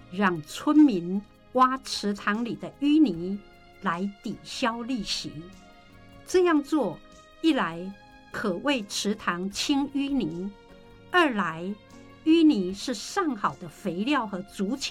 让村民挖池塘里的淤泥来抵消利息。这样做，一来可为池塘清淤泥，二来淤泥是上好的肥料和竹墙。